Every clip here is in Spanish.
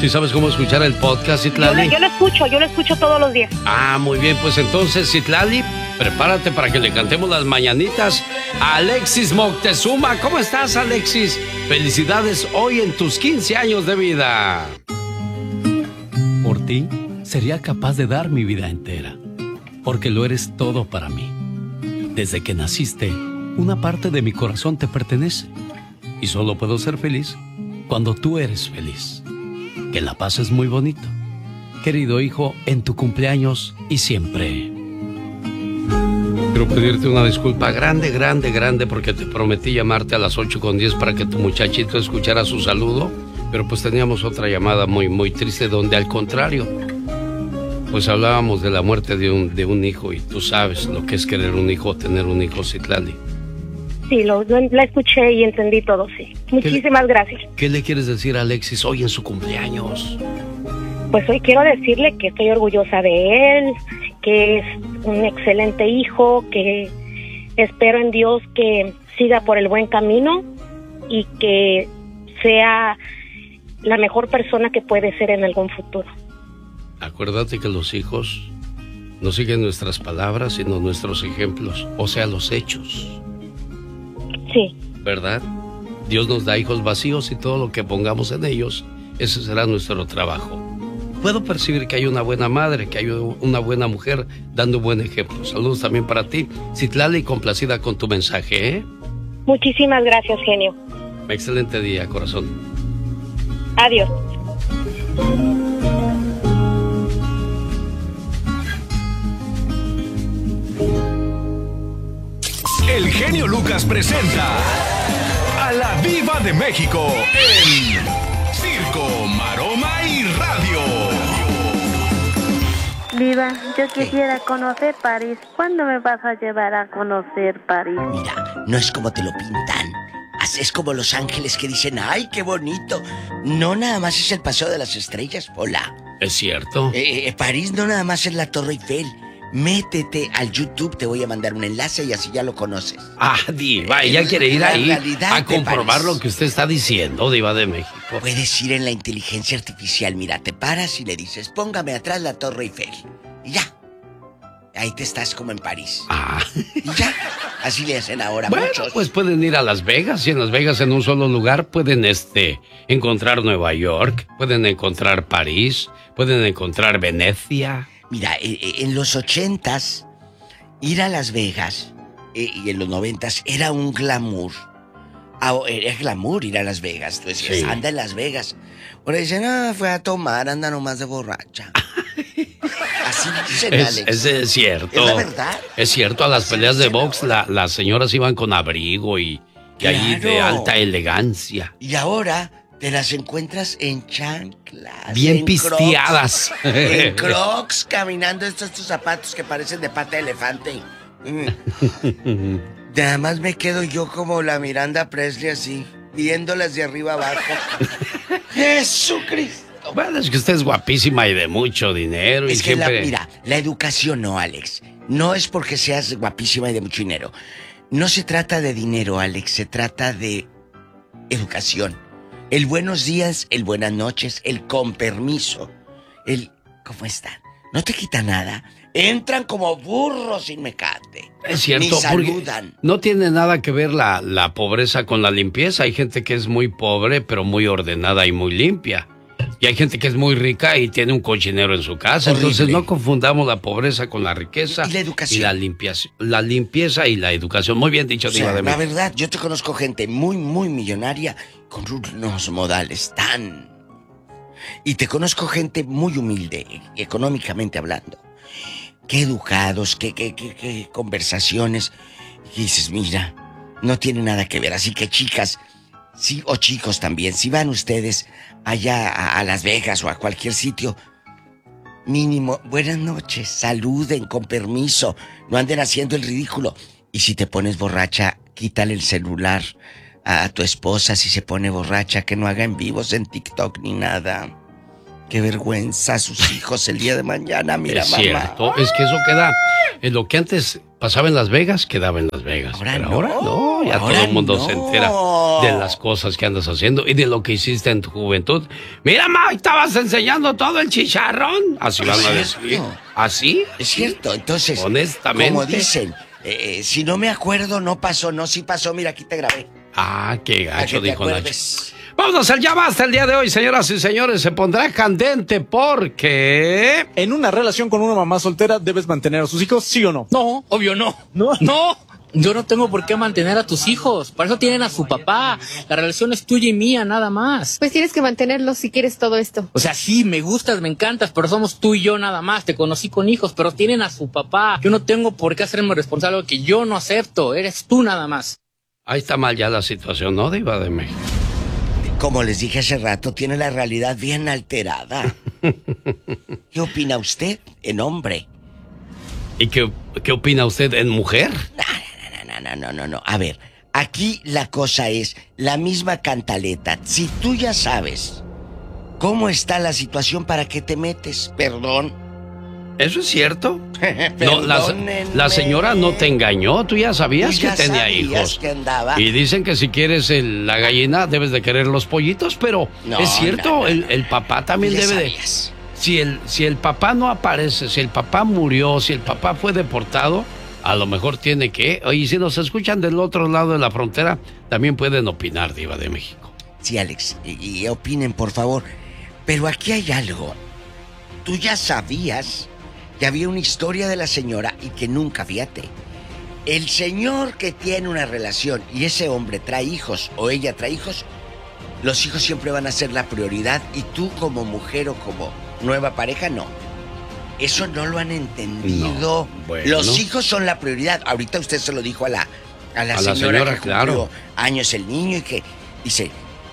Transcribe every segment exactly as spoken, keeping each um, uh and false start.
¿Sí sabes cómo escuchar el podcast, Citlali? Yo, yo lo escucho, yo lo escucho todos los días. Ah, muy bien, pues entonces, Citlali, prepárate para que le cantemos las mañanitas a Alexis Moctezuma. ¿Cómo estás, Alexis? Felicidades hoy en tus quince años de vida. Por ti, sería capaz de dar mi vida entera, porque lo eres todo para mí. Desde que naciste, una parte de mi corazón te pertenece, y solo puedo ser feliz cuando tú eres feliz. Que la pases muy bonito, querido hijo, en tu cumpleaños y siempre. Quiero pedirte una disculpa grande, grande, grande, porque te prometí llamarte a las ocho con diez para que tu muchachito escuchara su saludo, pero pues teníamos otra llamada muy, muy triste, donde al contrario, pues hablábamos de la muerte de un, de un hijo, y tú sabes lo que es querer un hijo, tener un hijo, Citlali. Sí, lo, lo, la escuché y entendí todo, sí. Muchísimas ¿Qué, gracias. ¿Qué le quieres decir a Alexis hoy en su cumpleaños? Pues hoy quiero decirle que estoy orgullosa de él, que es un excelente hijo, que espero en Dios que siga por el buen camino y que sea la mejor persona que puede ser en algún futuro. Acuérdate que los hijos no siguen nuestras palabras, sino nuestros ejemplos, o sea, los hechos. Sí. ¿Verdad? Dios nos da hijos vacíos y todo lo que pongamos en ellos, ese será nuestro trabajo. Puedo percibir que hay una buena madre, que hay una buena mujer dando un buen ejemplo. Saludos también para ti, Citlali, complacida con tu mensaje, ¿eh? Muchísimas gracias, genio. Excelente día, corazón. Adiós. El genio Lucas presenta a la Diva de México en Circo, Maroma y Radio. Diva, yo quisiera conocer París. ¿Cuándo me vas a llevar a conocer París? Mira, no es como te lo pintan. Es como Los Ángeles que dicen, ¡ay, qué bonito! No nada más es el Paseo de las Estrellas, Pola. ¿Es cierto? Eh, eh, París no nada más es la Torre Eiffel. Métete al YouTube, te voy a mandar un enlace y así ya lo conoces. Ah, Diva, ella quiere ir ahí a comprobar París. lo que usted está diciendo, Diva de México. Puedes ir en la inteligencia artificial, mira, te paras y le dices, póngame atrás la Torre Eiffel. Y ya. Ahí te estás como en París. Ah. Y ya. Así le hacen ahora bueno, muchos. Pues pueden ir a Las Vegas, y en Las Vegas en un solo lugar pueden este encontrar Nueva York, pueden encontrar París, pueden encontrar Venecia. Mira, en los ochentas, ir a Las Vegas, y en los noventas, era un glamour. Era glamour ir a Las Vegas. Tú decías, sí, anda en Las Vegas. Ahora dicen, ah, fue a tomar, anda nomás de borracha. Así dicen, es, Alex. Es, es cierto. Es la verdad. Es cierto, a las Así peleas de dicen box la, las señoras iban con abrigo y, y ahí de alta elegancia. Y ahora te las encuentras en chanclas. Bien en pisteadas. Crocs, en Crocs, caminando estos, estos zapatos que parecen de pata de elefante. Mm. Nada más me quedo yo como la Miranda Presley así, viéndolas de arriba abajo. ¡Jesucristo! Bueno, es que usted es guapísima y de mucho dinero. Es y que siempre... la, mira, la educación no, Alex. No es porque seas guapísima y de mucho dinero. No se trata de dinero, Alex. Se trata de educación. El buenos días, el buenas noches, el con permiso. El ¿cómo están? No te quita nada. Entran como burros sin mecate. Es cierto, ni saludan. Porque no tiene nada que ver la, la pobreza con la limpieza. Hay gente que es muy pobre, pero muy ordenada y muy limpia. Y hay gente que es muy rica y tiene un cochinero en su casa. Horrible. Entonces no confundamos la pobreza con la riqueza. Y la educación. Y la limpieza, la limpieza y la educación. Muy bien dicho, o sea, Diva de la México. verdad, yo te conozco gente muy, muy millonaria con unos modales tan... Y te conozco gente muy humilde, económicamente hablando. Qué educados, qué, qué, qué, qué conversaciones. Y dices, mira, no tiene nada que ver. Así que chicas, sí, o chicos también, si van ustedes allá a, a Las Vegas o a cualquier sitio, mínimo, buenas noches, saluden con permiso, no anden haciendo el ridículo. Y si te pones borracha, quítale el celular a, a tu esposa si se pone borracha, que no haga en vivos en TikTok ni nada. Qué vergüenza a sus hijos el día de mañana, mira, es mamá. cierto, es que eso queda, en lo que antes pasaba en Las Vegas, quedaba en Las Vegas. Ahora pero no, ahora no, ya ahora todo el mundo no. se entera de las cosas que andas haciendo y de lo que hiciste en tu juventud. Mira, ma, estabas enseñando todo el chicharrón. Así van a decir. ¿Así? Es cierto, entonces, honestamente, como dicen, eh, si no me acuerdo, no pasó, no, sí pasó, mira, aquí te grabé. Ah, qué gacho, dijo Nacho. Nacho. Vamos a hacer ya basta el día de hoy, señoras y señores. Se pondrá candente porque... En una relación con una mamá soltera, ¿debes mantener a sus hijos, sí o no? No, obvio no. No, no. Yo no tengo por qué mantener a tus hijos. Para eso tienen a su papá. La relación es tuya y mía, nada más. Pues tienes que mantenerlos si quieres todo esto. O sea, sí, me gustas, me encantas, pero somos tú y yo nada más. Te conocí con hijos, pero tienen a su papá. Yo no tengo por qué hacerme responsable de lo que yo no acepto. Eres tú nada más. Ahí está mal ya la situación, ¿no, Diva de México? Como les dije hace rato, tiene la realidad bien alterada. ¿Qué opina usted en hombre? ¿Y qué, qué opina usted en mujer? No, no, no, no, no, no. A ver, aquí la cosa es la misma cantaleta. Si tú ya sabes cómo está la situación, ¿para qué te metes? Perdón. ¿Eso es cierto? No, la, la señora no te engañó, tú ya sabías Tú ya que tenía sabías hijos. que andaba. Y dicen que si quieres el- la gallina, debes de querer los pollitos, pero No, es cierto, no, no, el, no. el papá también Tú ya debe sabías. de... Si el, si el papá no aparece, si el papá murió, si el papá fue deportado, a lo mejor tiene que... Oye, si nos escuchan del otro lado de la frontera, también pueden opinar, Diva de México. Sí, Alex, y, y opinen, por favor. Pero aquí hay algo. Tú ya sabías que había una historia de la señora y que nunca, fíjate. El señor que tiene una relación y ese hombre trae hijos o ella trae hijos, los hijos siempre van a ser la prioridad y tú como mujer o como nueva pareja, no. Eso no lo han entendido. No, bueno. Los hijos son la prioridad. Ahorita usted se lo dijo a la, a la, A la señora, señora, que cumplió claro. años el niño y que dice,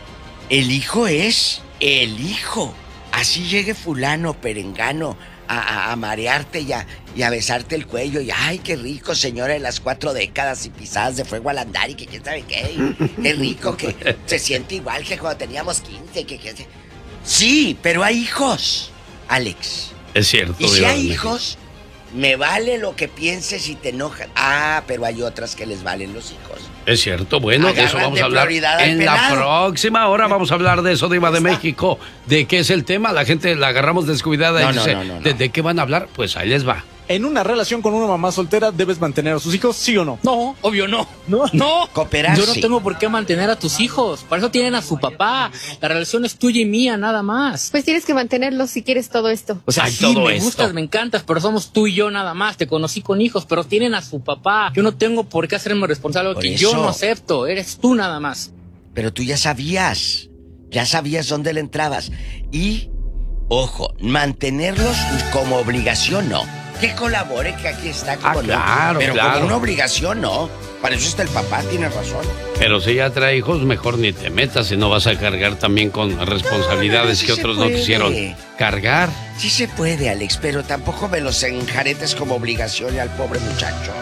el hijo es el hijo. Así llegue fulano, perengano, a, a, a marearte y a, y a besarte el cuello. Y ay, qué rico, señora de las cuatro décadas y pisadas de fuego al andar y que quién sabe qué. y Qué rico que se siente igual que cuando teníamos quince. Que, que, sí, pero hay hijos, Alex. Es cierto. Y si Diva de hay México. hijos, me vale lo que pienses y te enojas. Ah, pero hay otras que les valen los hijos. Es cierto, bueno, de eso Agarran vamos de a hablar prioridad al en la pelado. próxima hora. Vamos a hablar de eso, Diva de México. ¿De qué es el tema? La gente la agarramos descuidada No, y no, dice, no, no, no. ¿de, de qué van a hablar? Pues ahí les va. En una relación con una mamá soltera, ¿debes mantener a sus hijos, sí o no? No, obvio no. No. No. Cooperar, Yo no sí. tengo por qué mantener a tus hijos. Para eso tienen a su papá. La relación es tuya y mía, nada más. Pues tienes que mantenerlos si quieres todo esto. O sea, Ay, sí, todo me esto. gustas, me encantas, pero somos tú y yo nada más. Te conocí con hijos, pero tienen a su papá. Yo no tengo por qué hacerme responsable de lo Por que eso. yo no acepto. Eres tú nada más. Pero tú ya sabías. Ya sabías dónde le entrabas. Y, ojo, mantenerlos como obligación, no. Que colabore, que aquí está como Ah, no. claro, Pero claro. como una obligación, no. Para eso está el papá, tiene razón. Pero si ya trae hijos, mejor ni te metas y no vas a cargar también con responsabilidades sí que se otros no puede. quisieron cargar. Sí se puede, Alex, pero tampoco me los enjaretes como obligación al pobre muchacho.